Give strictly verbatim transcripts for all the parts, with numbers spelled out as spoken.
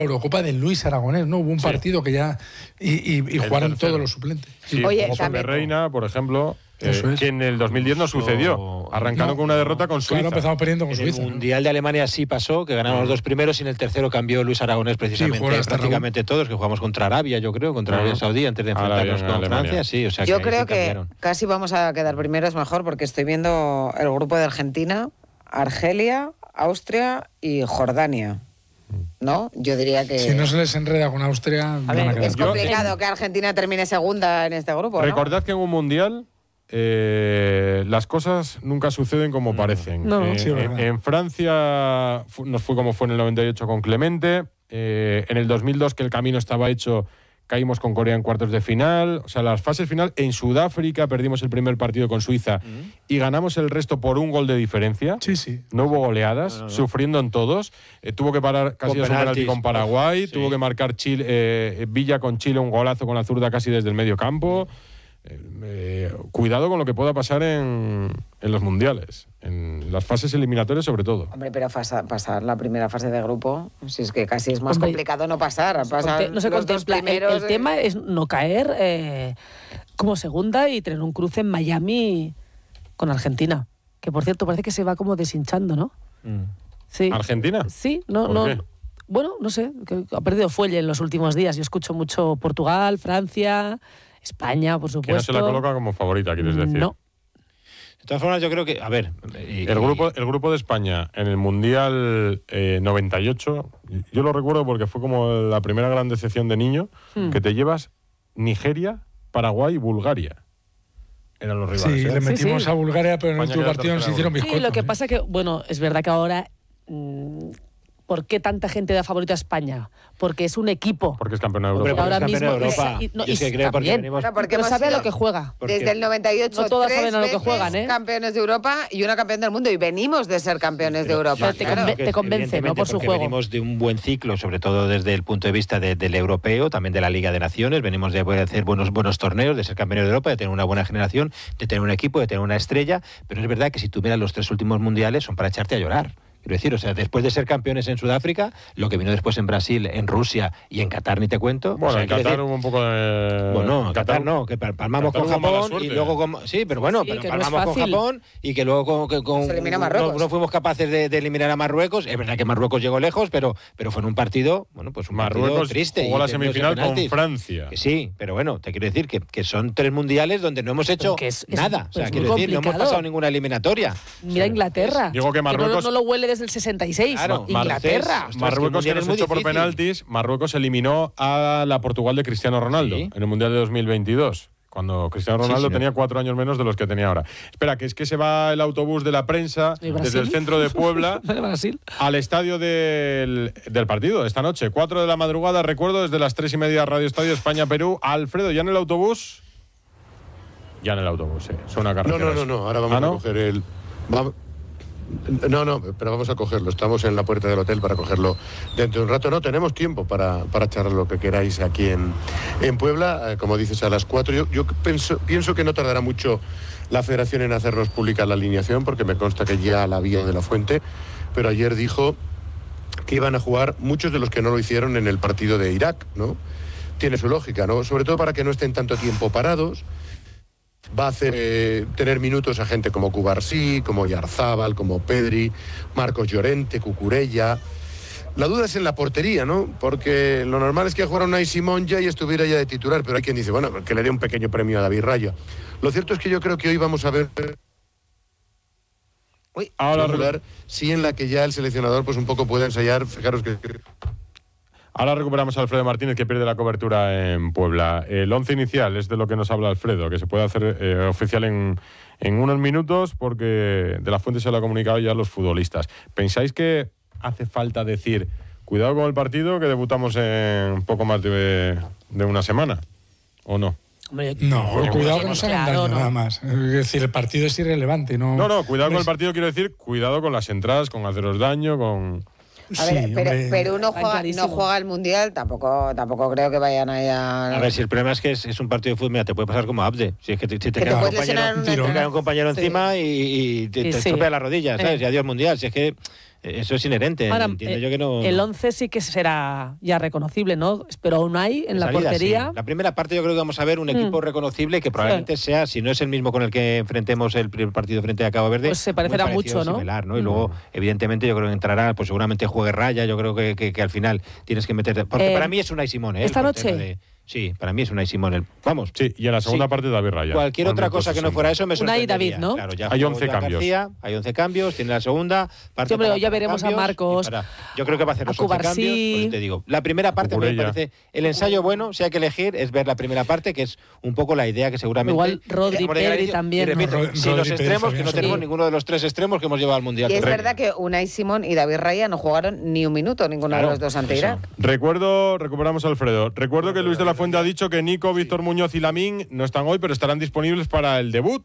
Eurocopa de Luis Aragonés, ¿no? Hubo un Sí. partido que ya... Y, y, y jugaron todos los suplentes. Sí, Oye, como también- de Reina, por ejemplo, eh, Eso es. que en el dos mil diez no sucedió, arrancando No, con una derrota con Suiza. Claro, empezamos perdiendo con En Suiza. el ¿no? Mundial de Alemania sí pasó, que ganaron los dos primeros y en el tercero cambió Luis Aragonés precisamente, jugó hasta prácticamente todos, que jugamos contra Arabia, yo creo, contra Ajá. Arabia Saudí antes de Ahora enfrentarnos bien, con Alemania. Francia, sí, o sea Yo ahí creo sí que cambiaron. casi vamos a quedar primeros mejor porque estoy viendo el grupo de Argentina, Argelia, Austria y Jordania. ¿No? Yo diría que Si no se les enreda con Austria, van ver, a quedar. es Yo- complicado que Argentina termine segunda en este grupo, ¿no? Recordad que en un mundial eh, las cosas nunca suceden como parecen. No, Eh, sí, es en, verdad. en Francia fu- nos fue como fue en el noventa y ocho con Clemente. Eh, en el dos mil dos, que el camino estaba hecho, caímos con Corea en cuartos de final. O sea, las fases final. En Sudáfrica perdimos el primer partido con Suiza y ganamos el resto por un gol de diferencia. Sí, sí. No hubo goleadas, sufriendo en todos. Eh, tuvo que parar casi Con a su penalti penaltis. con Paraguay. Sí. Tuvo que marcar Chile, eh, Villa con Chile un golazo con la zurda casi desde el medio campo. Eh, eh, cuidado con lo que pueda pasar en, en los mundiales, en las fases eliminatorias sobre todo. Hombre, pero fasa- pasar la primera fase de grupo, si es que casi es más Hombre, complicado no pasar. No se pasar conte- no se los dos contempla. El- primeros, el, tema es no caer eh, como segunda y tener un cruce en Miami con Argentina. Que por cierto parece que se va como deshinchando, ¿no? Mm. Sí. ¿Argentina? Sí, no, ¿Por no. qué? Bueno, no sé, que ha perdido fuelle en los últimos días. Yo escucho mucho Portugal, Francia, España, por Que supuesto. no se la coloca como favorita, quieres decir. No. De todas formas, yo creo que, a ver... y- El grupo, el grupo de España en el Mundial eh, noventa y ocho, yo lo recuerdo porque fue como la primera gran decepción de niño, Hmm. que te llevas Nigeria, Paraguay y Bulgaria. Eran los rivales. Sí, ¿eh? le Sí, metimos sí. a Bulgaria, pero en el España último queda partido nos tercera, hicieron bueno. Sí, bizcocho. lo que pasa que, bueno, es verdad que ahora... mm, ¿por qué tanta gente da favorito a España? Porque es un equipo. Porque es campeón de Hombre, Europa. porque ahora es campeón de mismo- Europa. y- no, Yo es y que creo porque también. venimos... Bueno, porque Pero hemos sabe a sido lo que juega. Porque- desde el noventa y ocho, No todas tres saben a lo que veces juegan, ¿eh? campeones de Europa y una campeón del mundo. Y venimos de ser campeones de Europa. Pero te claro. conven- te convence, ¿no? Por su porque juego. venimos de un buen ciclo, sobre todo desde el punto de vista de- del europeo, también de la Liga de Naciones. Venimos de hacer buenos, buenos torneos, de ser campeones de Europa, de tener una buena generación, de tener un equipo, de tener una estrella. Pero es verdad que si tú miras los tres últimos mundiales, son para echarte a llorar. Quiero decir, o sea, después de ser campeones en Sudáfrica, lo que vino después en Brasil, en Rusia y en Qatar, ni te cuento. Bueno, o sea, en quiero Qatar decir- hubo un poco de... Bueno, en Qatar no, que pal- palmamos Qatar con hubo mala Japón suerte. y luego con... Sí, pero bueno, Sí, pero que no es palmamos con fácil. Japón y que luego con... que con- Se elimina no, Marruecos. no fuimos capaces de, de eliminar a Marruecos. Es verdad que Marruecos llegó lejos, pero, pero fue en un partido, bueno, pues un partido Marruecos triste. jugó y la perdió esos semifinal con penaltis. Francia. Que sí, pero bueno, te quiero decir que, que son tres mundiales donde no hemos hecho que es- es- nada. O sea, es quiero muy decir, no hemos complicado. pasado ninguna eliminatoria. Mira Inglaterra. Digo que no- Marruecos- no, lo huele desde el sesenta y seis. Claro, Inglaterra. Ostras, que el Marruecos, que mundial nos es muy echó por difícil. penaltis, Marruecos eliminó a la Portugal de Cristiano Ronaldo Sí. en el Mundial de dos mil veintidós, cuando Cristiano Ronaldo Sí, sí, tenía cuatro años menos de los que tenía ahora. Espera, que es que se va el autobús de la prensa ¿De Brasil? desde el centro de Puebla ¿De Brasil? al estadio del, del partido de esta noche. Cuatro de la madrugada, recuerdo, desde las tres y media, Radio Estadio España-Perú. Alfredo, ¿ya en el autobús? Ya en el autobús, sí. Suena No, carretera. no, no, no, ahora vamos ¿Ah, no? a coger el... va- No, no, pero vamos a cogerlo. Estamos en la puerta del hotel para cogerlo dentro de un rato. No, tenemos tiempo para, para charlar lo que queráis aquí en, en Puebla. Eh, como dices, a las cuatro. Yo, yo pienso, pienso que no tardará mucho la federación en hacernos pública la alineación, porque me consta que ya la había de la fuente. Pero ayer dijo que iban a jugar muchos de los que no lo hicieron en el partido de Irak, ¿no? Tiene su lógica, ¿no? Sobre todo para que no estén tanto tiempo parados. Va a hacer eh, tener minutos a gente como Cubarsí, como Yarzábal, como Pedri, Marcos Llorente, Cucurella. La duda es en la portería, ¿no? Porque lo normal es que jugara Unai Simón ya y estuviera ya de titular, pero hay quien dice, bueno, que le dé un pequeño premio a David Raya. Lo cierto es que yo creo que hoy vamos a ver Uy, Ahora, regular, sí, en la que ya el seleccionador pues un poco puede ensayar. Fijaros que... ahora recuperamos a Alfredo Martínez, que pierde la cobertura en Puebla. El once inicial es de lo que nos habla Alfredo, que se puede hacer eh, oficial en, en unos minutos, porque de la fuente se lo ha comunicado ya a los futbolistas. ¿Pensáis que hace falta decir, cuidado con el partido, que debutamos en poco más de, de una semana? ¿O no? Hombre, No, Porque cuidado bueno, que no se hagan claro, daño, no. nada más. Es decir, el partido es irrelevante. No, No, no, cuidado con el Hombre, partido, quiero decir, cuidado con las entradas, con haceros daño, con... a ver, sí, pero hombre. Perú no Está juega, clarísimo. no juega el Mundial, tampoco, tampoco creo que vayan allá... A ver, si el problema es que es, es un partido de fútbol, mira, te puede pasar como a Abde. Si es que te, si te Que te cae un puedes compañero, lesionar en una te cae entrada. un compañero Sí. encima y, y te, Y te sí. estropea la rodilla, ¿sabes? Eh. Y adiós mundial. Si es que Eso es inherente. Ahora, Entiendo eh, yo que no... El once sí que será ya reconocible, ¿no? Pero aún hay en de la salida, portería. sí. La primera parte yo creo que vamos a ver un equipo Mm. reconocible que probablemente Sí. sea, si no es el mismo con el que enfrentemos el primer partido frente a Cabo Verde, Pues se parecerá muy parecido, mucho, ¿no? similar, ¿no? Y Mm. luego, evidentemente, yo creo que entrará, pues seguramente juegue Raya, yo creo que, que, que al final tienes que meter... Porque Eh, para mí es Unai Simón, ¿eh? ¿esta El portero noche? de- Sí, para mí es Unai Simón. El... Vamos. Sí, y en la segunda Sí. parte David Raya. Cualquier Al otra minuto cosa que no sesenta. fuera eso me Unai y sorprendería. David, ¿no? Claro, ya Hay jugó once ya cambios. García, hay once cambios, tiene la segunda parte. Sí, hombre, para- ya para veremos a cambios Marcos, y para- Yo creo que va a hacer a los once cambios. Cubarsí. Por eso te digo. La primera parte me Cucurella. parece el ensayo bueno, si hay que elegir, es ver la primera parte, que es un poco la idea que seguramente. Igual Rodri, Como de Pedri inicio, también, Y ¿no? repito, Ro- sin Rodri, los Pedri, extremos, que Fabián no tenemos Seguro. ninguno de los tres extremos que hemos llevado al mundial. Y es Correcto. verdad que Unai Simón y David Raya no jugaron ni un minuto, ninguno Claro, de los dos ante eso. Irak. Recuerdo, recuperamos a Alfredo. Recuerdo que Luis de la Fuente ha dicho que Nico, Víctor Muñoz y Lamín no están hoy, pero estarán disponibles para el debut.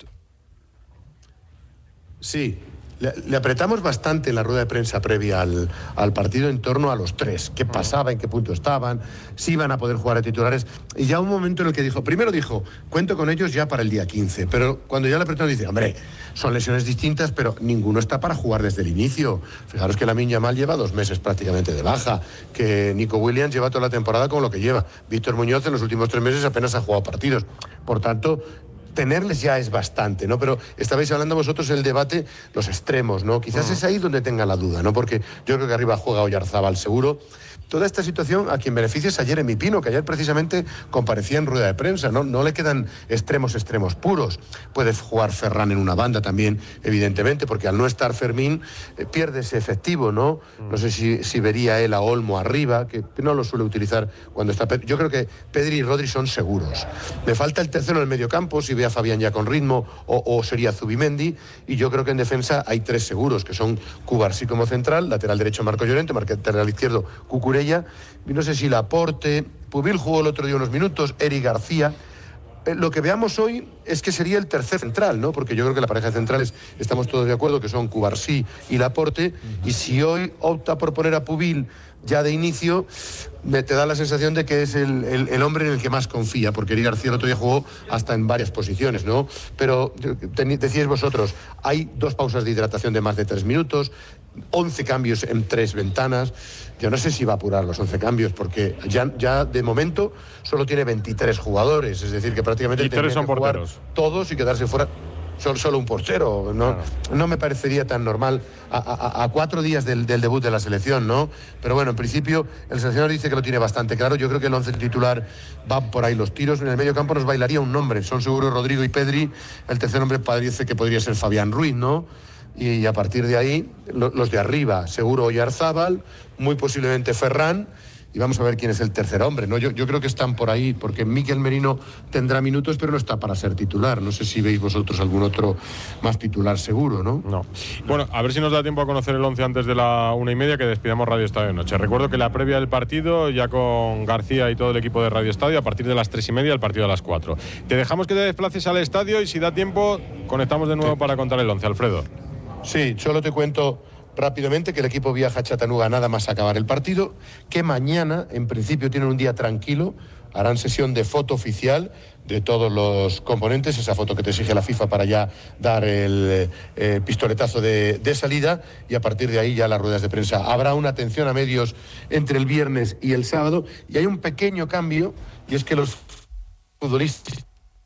Sí, le, le apretamos bastante en la rueda de prensa previa al, al partido en torno a los tres. ¿Qué pasaba? ¿En qué punto estaban? Si iban a poder jugar a titulares. Y ya un momento en el que dijo, primero dijo, cuento con ellos ya para el día quince. Pero cuando ya le apretamos dice, hombre, son lesiones distintas, pero ninguno está para jugar desde el inicio. Fijaros que Lamine Yamal lleva dos meses prácticamente de baja, que Nico Williams lleva toda la temporada con lo que lleva. Víctor Muñoz en los últimos tres meses apenas ha jugado partidos. Por tanto, tenerles ya es bastante, ¿no? Pero estabais hablando vosotros el debate, los extremos, ¿no? Quizás es ahí donde tenga la duda, ¿no? Porque yo creo que arriba juega Oyarzábal seguro. Toda esta situación a quien beneficia es a Jeremy Pino, que ayer precisamente comparecía en rueda de prensa, ¿no? No le quedan extremos, extremos puros. Puede jugar Ferran en una banda también, evidentemente, porque al no estar Fermín eh, pierde ese efectivo, ¿no? No sé si, si vería él a Olmo arriba, que no lo suele utilizar cuando está... Pedri. Yo creo que Pedri y Rodri son seguros. Me falta el tercero en el medio campo, si ve a Fabián ya con ritmo, o, o sería Zubimendi, y yo creo que en defensa hay tres seguros, que son Cubarsí como central, lateral derecho Marco Llorente, lateral izquierdo Cucurella, y no sé si Laporte, Pubil jugó el otro día unos minutos, Eric García. Eh, lo que veamos hoy es que sería el tercer central, ¿no? Porque yo creo que la pareja de centrales estamos todos de acuerdo que son Cubarsí y Laporte, y si hoy opta por poner a Pubil ya de inicio, me te da la sensación de que es el, el, el hombre en el que más confía, porque Eric García el otro día jugó hasta en varias posiciones, ¿no? Pero ten, decíais vosotros, hay dos pausas de hidratación de más de tres minutos, once cambios en tres ventanas. Yo no sé si va a apurar los once cambios, porque ya, ya de momento solo tiene veintitrés jugadores, es decir, que prácticamente Y tres tendría son que jugar porteros. todos y quedarse fuera. Solo, solo un portero, ¿no? Claro. No me parecería tan normal a, a, a cuatro días del, del debut de la selección, ¿no? Pero bueno, en principio el seleccionador dice que lo tiene bastante claro. Yo creo que el once titular van por ahí los tiros. En el medio campo nos bailaría un nombre. Son seguros Rodrigo y Pedri. El tercer nombre parece que podría ser Fabián Ruiz, ¿no? Y a partir de ahí, lo, los de arriba, seguro Oyarzábal, muy posiblemente Ferran. Y vamos a ver quién es el tercer hombre, ¿no? Yo, yo creo que están por ahí, porque Mikel Merino tendrá minutos, pero no está para ser titular. No sé si veis vosotros algún otro más titular seguro, ¿no? No. Bueno, a ver si nos da tiempo a conocer el once antes de la una y media, que despidamos Radio Estadio de Noche. Recuerdo que la previa del partido, ya con García y todo el equipo de Radio Estadio, a partir de las tres y media, el partido a las cuatro. Te dejamos que te desplaces al estadio y si da tiempo, conectamos de nuevo sí. para contar el once. Alfredo. Sí, solo te cuento rápidamente que el equipo viaja a Chattanooga nada más acabar el partido, que mañana, en principio, tienen un día tranquilo, harán sesión de foto oficial de todos los componentes, esa foto que te exige la FIFA para ya dar el eh, pistoletazo de, de salida, y a partir de ahí ya las ruedas de prensa. Habrá una atención a medios entre el viernes y el sábado, y hay un pequeño cambio, y es que los futbolistas,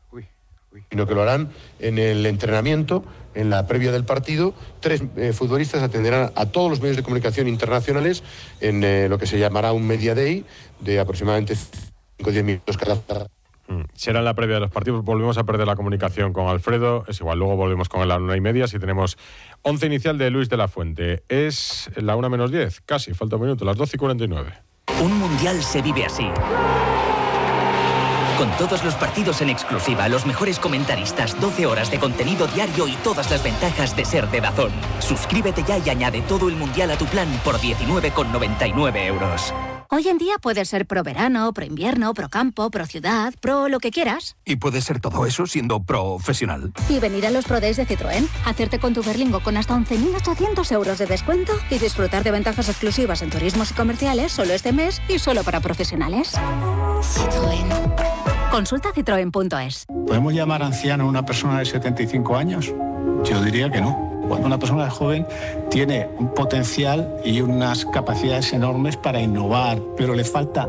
sino que lo harán en el entrenamiento, en la previa del partido. Tres eh, futbolistas atenderán a todos los medios de comunicación internacionales en eh, lo que se llamará un Media Day de aproximadamente cinco o diez minutos cada. Mm. Será en la previa de los partidos. Volvemos a perder la comunicación con Alfredo. Es igual, luego volvemos con la una y media. Si tenemos once inicial de Luis de la Fuente. Es la una menos diez, casi, falta un minuto, las doce y cuarenta y nueve. Un mundial se vive así. Con todos los partidos en exclusiva, los mejores comentaristas, doce horas de contenido diario y todas las ventajas de ser de DAZN. Suscríbete ya y añade todo el mundial a tu plan por diecinueve con noventa y nueve euros. Hoy en día puedes ser pro verano, pro invierno, pro campo, pro ciudad, pro lo que quieras. Y puedes ser todo eso siendo profesional. Y venir a los Pro Days de Citroën, hacerte con tu Berlingo con hasta once mil ochocientos euros de descuento y disfrutar de ventajas exclusivas en turismos y comerciales solo este mes y solo para profesionales. Citroën. Consulta citroen punto es. ¿Podemos llamar anciano a una persona de setenta y cinco años? Yo diría que no. Cuando una persona es joven tiene un potencial y unas capacidades enormes para innovar, pero le falta